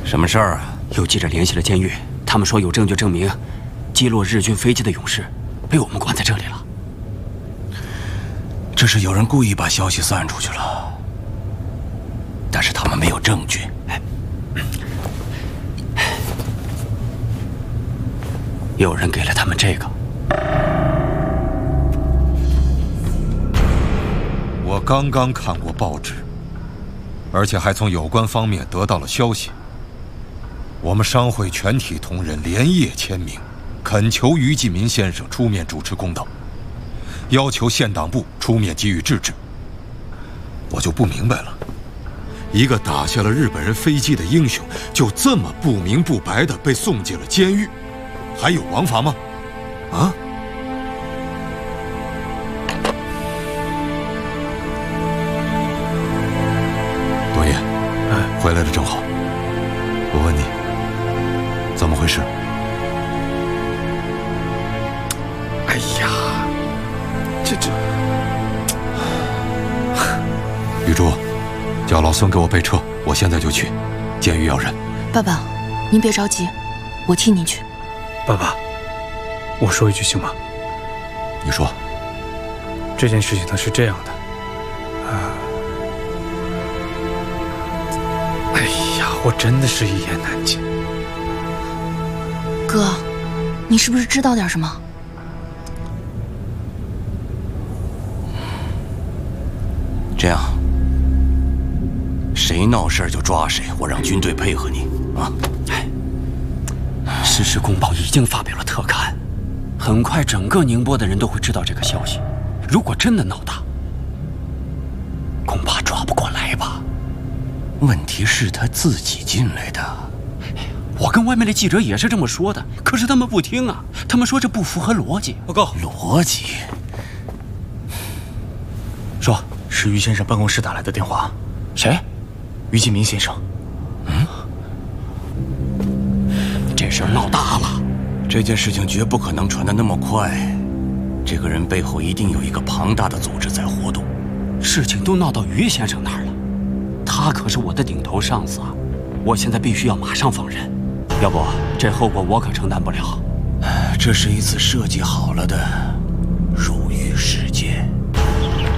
什么事儿啊？ 有记者联系了监狱，他们说有证据证明，击落日军飞机的勇士被我们关在这里了。 这是有人故意把消息散出去了，但是他们没有证据。 有人给了他们这个。 我刚刚看过报纸，而且还从有关方面得到了消息。我们商会全体同仁连夜签名，恳求于继民先生出面主持公道，要求县党部出面给予制止。我就不明白了，一个打下了日本人飞机的英雄，就这么不明不白地被送进了监狱，还有王法吗？啊？董爷，回来的正好。我问你，怎么回事？ 哎呀，这…… 玉珠，叫老孙给我备车，我现在就去。监狱要人。 爸爸，您别着急，我替您去。 爸爸，我说一句行吗？ 你说。 这件事情呢是这样的，哎呀，我真的是一言难尽。 哥，你是不是知道点什么？ 这样，谁闹事就抓谁，我让军队配合你啊！ 《时事公报》已经发表了特刊，很快整个宁波的人都会知道这个消息。如果真的闹大，恐怕抓不过来吧。 问题是他自己进来的。 我跟外面的记者也是这么说的，可是他们不听啊，他们说这不符合逻辑。 报告， 逻辑？ 说是于先生办公室打来的电话。 谁？ 于继民先生。 这事儿闹大了。 这件事情绝不可能传得那么快。这个人背后一定有一个庞大的组织在活动。 事情都闹到于先生那儿了，他可是我的顶头上司啊！我现在必须要马上放人，要不这后果我可承担不了。 这是一次设计好了的